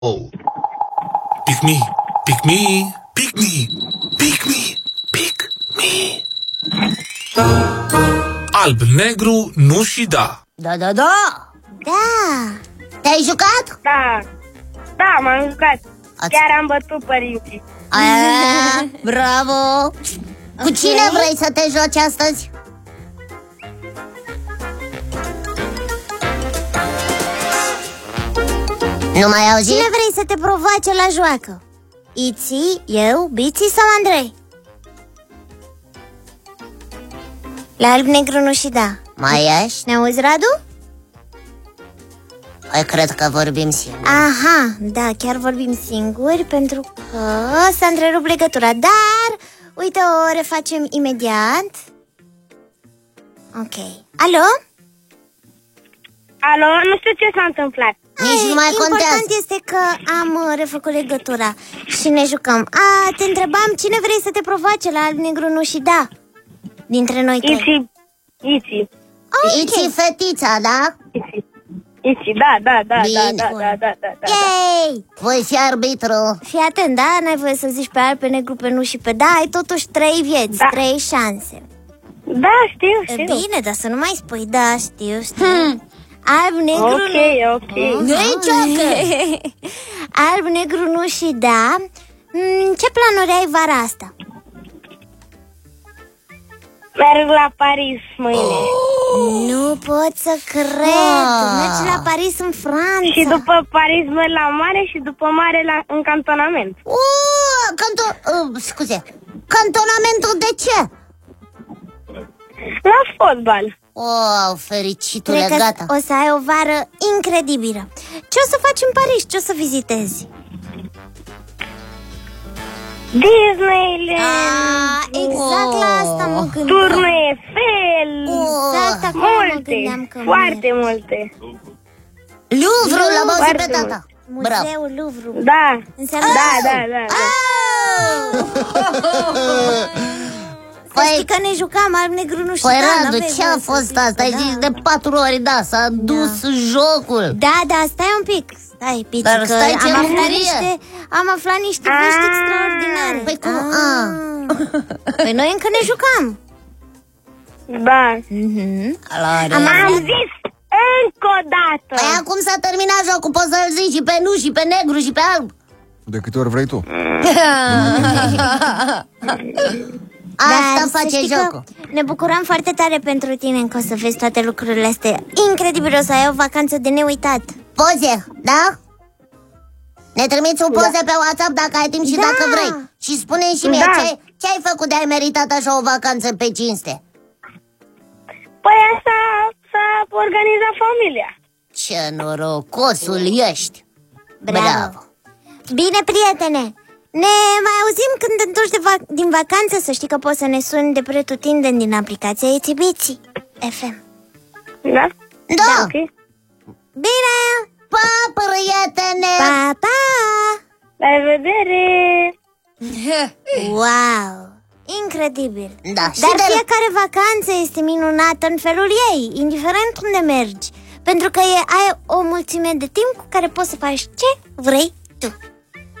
Oh. Pick me, pick me, pick me, pick me, pick me. Alb, negru, nu și da. Da. Da. Te-ai jucat? Da, m-am jucat. Chiar am bătut părinții. Bravo! Cu cine vrei să te joci astăzi? Nu mai auzi? Cine vrei să te provoace la joacă? Iți, eu, Biții sau Andrei? La alb, negru, nu și da. Mai ești? Ne auzi, Radu? Păi cred că vorbim singuri. Aha, da, chiar vorbim singuri pentru că s-a întrerupt legătura. Dar, uite, o refacem imediat. Ok. Alo? Alo, nu știu ce s-a întâmplat. Nici nu mai contează. Important este că am refăcut legătura și ne jucăm. Te întrebam cine vrei să te provoace la alb, negru, nu și da. Dintre noi trei. Iți. Iți fetița, da? Iți, da. Bine. Yay! Voi fi arbitru. Fii atent, da? N-ai voie să zici pe alb, pe negru, pe nu și pe da. Ai totuși 3 vieți, Da. 3 șanse. Da, știu. Bine, dar să nu mai spui da, știu. Alb, negru, Ok. Nu-i joacă. alb, negru, nu și da. Ce planuri ai vara asta? Merg la Paris mâine. Nu pot să cred. Mergi la Paris, în Franța. Și după Paris merg la mare și după mare în cantonament. Scuze. Cantonamentul de ce? La fotbal. Fericitule, Cred că gata. o să ai o vară incredibilă. Ce o să faci în Paris? Ce o să vizitezi? Disneyland. Exact la asta mă gândeam. Turnul Eiffel. Exact acolo mă gândeam că Foarte multe. Louvre, l-am auzit Foarte pe tata. Bravo. Muzeul Louvre. Da. Înseamnă Da. Să știi că ne jucam alb, negru, nu știu. Păi, da, Radu, n-aveai ce a voie să fost zici asta? că Ai zis de 4 ori, da, s-a dus jocul. Da, stai un pic. Stai, Pici, Dar că stai, ce bucurie. am aflat niște vești extraordinare. Păi cum? Păi noi încă ne jucam. Da. Am zis încă o dată. Păi acum s-a terminat jocul, poți să-l zici și pe nu, și pe negru, și pe alb. De câte ori vrei tu. Asta Dar să face știi că jocul. ne bucuram foarte tare pentru tine că o să vezi toate lucrurile astea. Incredibil, o să ai o vacanță de neuitat. Poze, da? Ne trimiți un poze pe WhatsApp dacă ai timp și Da. dacă vrei. Și spune-mi și mie Da. ce ai făcut de ai meritat așa o vacanță pe cinste. Păi asta s-a organizat familia. Ce norocosul ești. Bravo. Bine, prietene, ne mai auzim când te întorci din vacanță. Să știi că poți să ne suni de pretutindeni din aplicația Itibiții FM. Da? Da. Ok. Bine! Pa, prietene! Pa, pa! La revedere! Wow! Incredibil! Da, și Dar de fiecare vacanță este minunată în felul ei, indiferent unde mergi. Pentru că ai o mulțime de timp cu care poți să faci ce vrei tu.